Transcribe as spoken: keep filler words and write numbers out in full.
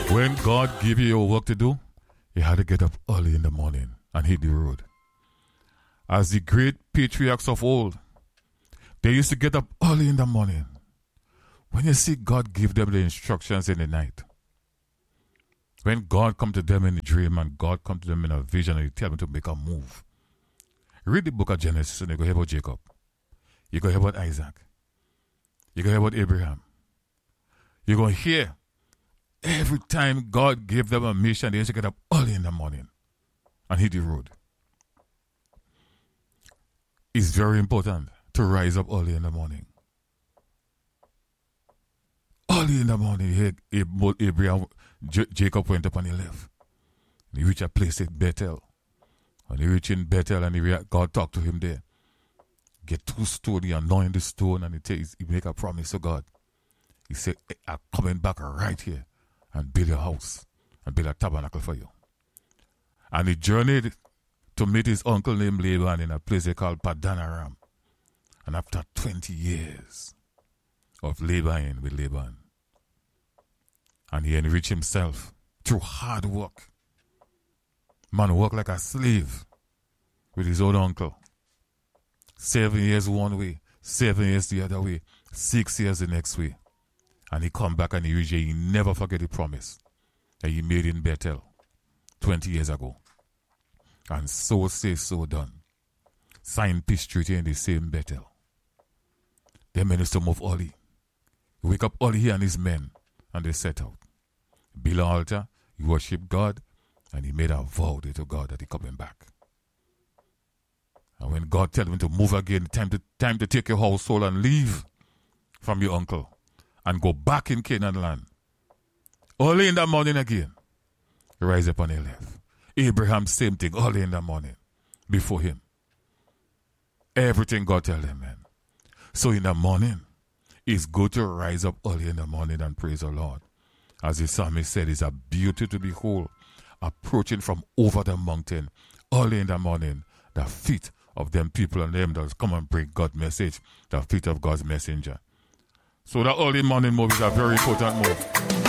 When God give you your work to do, you had to get up early in the morning and hit the road. As the great patriarchs of old, they used to get up early in the morning. When you see God give them the instructions in the night, when God come to them in a dream and God come to them in a vision and he tell them to make a move, read the book of Genesis and you go hear about Jacob. You go hear about Isaac. You go hear about Abraham. You're going to hear every time God gave them a mission, they used to get up early in the morning and hit the road. It's very important to rise up early in the morning. Early in the morning, he, Abraham, J- Jacob went up and he left. He reached a place in Bethel. When he reached in Bethel and he, God talked to him there. Get two stone, he anoint the stone and he, takes, he make a promise to God. He said, I'm coming back right here and build a house and build a tabernacle for you. And he journeyed to meet his uncle named Laban in a place they call Padan Aram. And after twenty years of laboring with Laban, and he enriched himself through hard work. Man worked like a slave with his own uncle. Seven years one way, seven years the other way, six years the next way. And he come back and he reached, he never forget the promise that he made in Bethel twenty years ago. And so say, so done. Signed peace treaty in the same Bethel. The minister move early. He wake up early, he and his men, and they set out. Build an altar, he worship God, and he made a vow to God that he coming back. And when God tell him to move again, time to time to take your household and leave from your uncle and go back in Canaan land. Early in the morning again, he rise up and he left. Abraham, same thing, early in the morning, before him. Everything God tell him, man. So in the morning, it's good to rise up early in the morning and praise the Lord. As the psalmist said, it's a beauty to behold, approaching from over the mountain, early in the morning, the feet of them people and them that come and bring God's message, the feet of God's messenger. So the early morning move is a very important move.